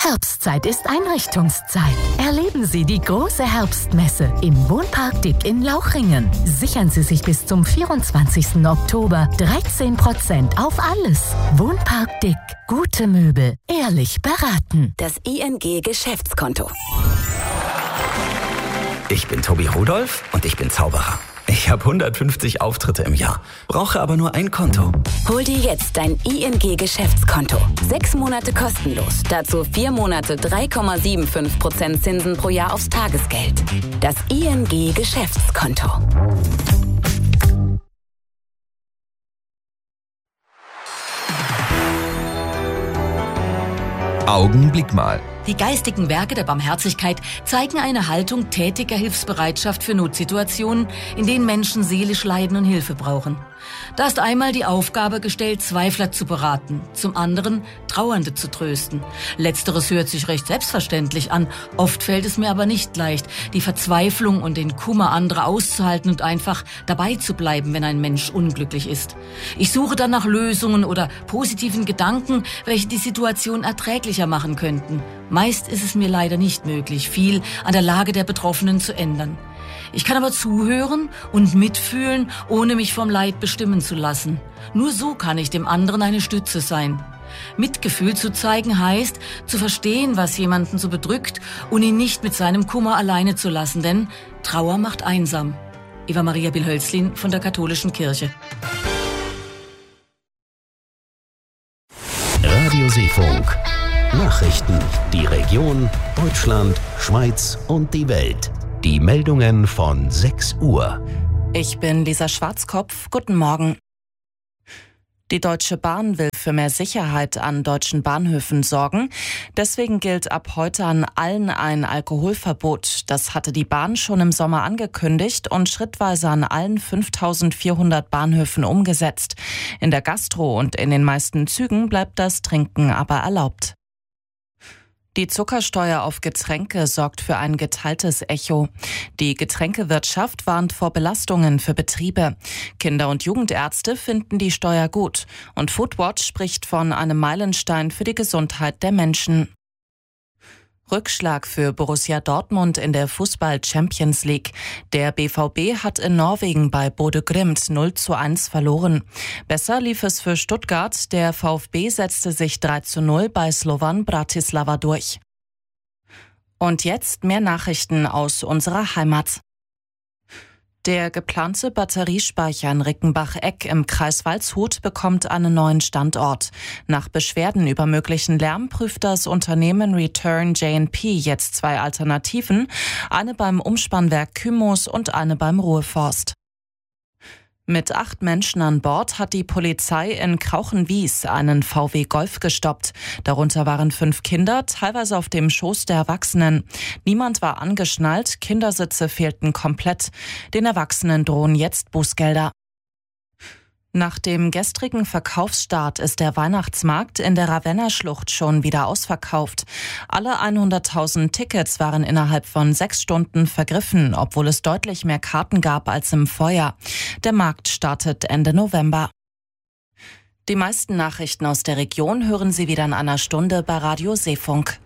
Herbstzeit ist Einrichtungszeit. Erleben Sie die große Herbstmesse im Wohnpark Dick in Lauchringen. Sichern Sie sich bis zum 24. Oktober 13% auf alles. Wohnpark Dick. Gute Möbel. Ehrlich beraten. Das ING Geschäftskonto. Ich bin Tobi Rudolph und ich bin Zauberer. Ich habe 150 Auftritte im Jahr, brauche aber nur ein Konto. Hol dir jetzt dein ING Geschäftskonto. 6 Monate kostenlos. Dazu 4 Monate 3,75% Zinsen pro Jahr aufs Tagesgeld. Das ING Geschäftskonto. Augenblick mal. Die geistigen Werke der Barmherzigkeit zeigen eine Haltung tätiger Hilfsbereitschaft für Notsituationen, in denen Menschen seelisch leiden und Hilfe brauchen. Da ist einmal die Aufgabe gestellt, Zweifler zu beraten, zum anderen Trauernde zu trösten. Letzteres hört sich recht selbstverständlich an, oft fällt es mir aber nicht leicht, die Verzweiflung und den Kummer anderer auszuhalten und einfach dabei zu bleiben, wenn ein Mensch unglücklich ist. Ich suche dann nach Lösungen oder positiven Gedanken, welche die Situation erträglicher machen könnten. Meist ist es mir leider nicht möglich, viel an der Lage der Betroffenen zu ändern. Ich kann aber zuhören und mitfühlen, ohne mich vom Leid bestimmen zu lassen. Nur so kann ich dem anderen eine Stütze sein. Mitgefühl zu zeigen heißt, zu verstehen, was jemanden so bedrückt und ihn nicht mit seinem Kummer alleine zu lassen, denn Trauer macht einsam. Eva Maria Bilhölzlin von der Katholischen Kirche. Radio Seefunk. Nachrichten, die Region, Deutschland, Schweiz und die Welt. Die Meldungen von 6 Uhr. Ich bin Lisa Schwarzkopf. Guten Morgen. Die Deutsche Bahn will für mehr Sicherheit an deutschen Bahnhöfen sorgen. Deswegen gilt ab heute an allen ein Alkoholverbot. Das hatte die Bahn schon im Sommer angekündigt und schrittweise an allen 5.400 Bahnhöfen umgesetzt. In der Gastro und in den meisten Zügen bleibt das Trinken aber erlaubt. Die Zuckersteuer auf Getränke sorgt für ein geteiltes Echo. Die Getränkewirtschaft warnt vor Belastungen für Betriebe. Kinder- und Jugendärzte finden die Steuer gut. Und Foodwatch spricht von einem Meilenstein für die Gesundheit der Menschen. Rückschlag für Borussia Dortmund in der Fußball-Champions League. Der BVB hat in Norwegen bei Bodø Glimt 0:1 verloren. Besser lief es für Stuttgart. Der VfB setzte sich 3:0 bei Slovan Bratislava durch. Und jetzt mehr Nachrichten aus unserer Heimat. Der geplante Batteriespeicher in Rickenbach-Eck im Kreis Waldshut bekommt einen neuen Standort. Nach Beschwerden über möglichen Lärm prüft das Unternehmen Return J&P jetzt 2 Alternativen, eine beim Umspannwerk Kymos und eine beim Ruhrforst. Mit 8 Menschen an Bord hat die Polizei in Krauchenwies einen VW Golf gestoppt. Darunter waren 5 Kinder, teilweise auf dem Schoß der Erwachsenen. Niemand war angeschnallt, Kindersitze fehlten komplett. Den Erwachsenen drohen jetzt Bußgelder. Nach dem gestrigen Verkaufsstart ist der Weihnachtsmarkt in der Ravenna-Schlucht schon wieder ausverkauft. Alle 100.000 Tickets waren innerhalb von 6 Stunden vergriffen, obwohl es deutlich mehr Karten gab als im Vorjahr. Der Markt startet Ende November. Die meisten Nachrichten aus der Region hören Sie wieder in einer Stunde bei Radio Seefunk.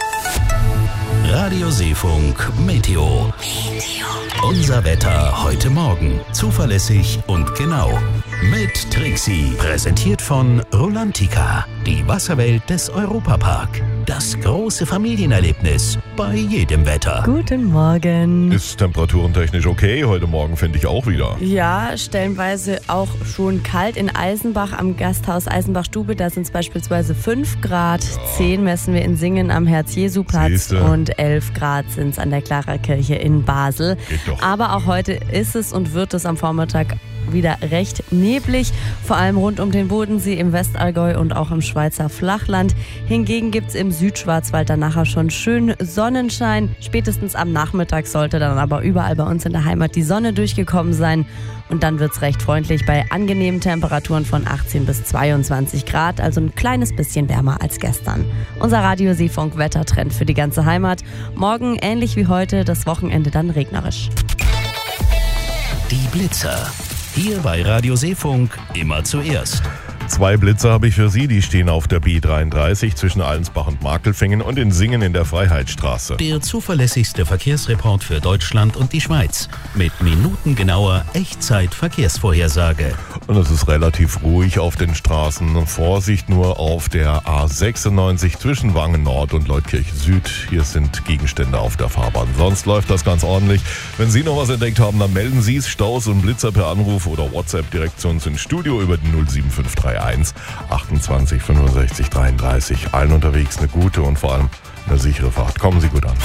Radio Seefunk Meteo. Unser Wetter heute Morgen. Zuverlässig und genau. Mit Trixie. Präsentiert von Rolantica. Die Wasserwelt des Europapark. Das große Familienerlebnis bei jedem Wetter. Guten Morgen. Ist temperaturentechnisch okay. Heute Morgen finde ich auch wieder. Ja, stellenweise auch schon kalt in Eisenbach am Gasthaus Eisenbach-Stube. Da sind es beispielsweise 5 Grad. 10 messen wir in Singen am Herz-Jesu-Platz. Und 11 Grad sind es an der Clara-Kirche in Basel. Geht doch. Aber auch heute ist es und wird es am Vormittag wieder recht neblig, vor allem rund um den Bodensee im Westallgäu und auch im Schweizer Flachland. Hingegen gibt es im Südschwarzwald dann nachher schon schön Sonnenschein. Spätestens am Nachmittag sollte dann aber überall bei uns in der Heimat die Sonne durchgekommen sein. Und dann wird es recht freundlich bei angenehmen Temperaturen von 18 bis 22 Grad, also ein kleines bisschen wärmer als gestern. Unser Radio Seefunk Wettertrend für die ganze Heimat. Morgen ähnlich wie heute, das Wochenende dann regnerisch. Die Blitzer. Hier bei Radio Seefunk immer zuerst. 2 Blitzer habe ich für Sie, die stehen auf der B33 zwischen Allensbach und Markelfingen und in Singen in der Freiheitsstraße. Der zuverlässigste Verkehrsreport für Deutschland und die Schweiz. Mit minutengenauer Echtzeit-Verkehrsvorhersage. Und es ist relativ ruhig auf den Straßen. Vorsicht nur auf der A96 zwischen Wangen Nord und Leutkirch Süd. Hier sind Gegenstände auf der Fahrbahn. Sonst läuft das ganz ordentlich. Wenn Sie noch was entdeckt haben, dann melden Sie es. Staus und Blitzer per Anruf oder WhatsApp direkt zu uns ins Studio über die 07531 28 65 33. Allen unterwegs eine gute und vor allem eine sichere Fahrt. Kommen Sie gut an.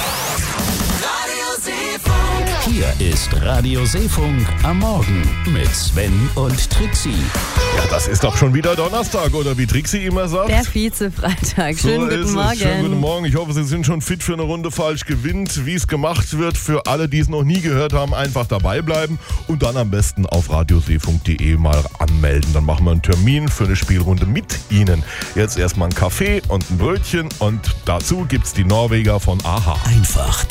Hier ist Radio Seefunk am Morgen mit Sven und Trixie. Ja, das ist doch schon wieder Donnerstag, oder wie Trixie immer sagt? Der Vize-Freitag. Schönen guten Morgen. Schönen guten Morgen. Ich hoffe, Sie sind schon fit für eine Runde falsch gewinnt. Wie es gemacht wird, für alle, die es noch nie gehört haben, einfach dabei bleiben und dann am besten auf radioseefunk.de mal anmelden. Dann machen wir einen Termin für eine Spielrunde mit Ihnen. Jetzt erstmal einen Kaffee und ein Brötchen und dazu gibt's die Norweger von AHA. Einfach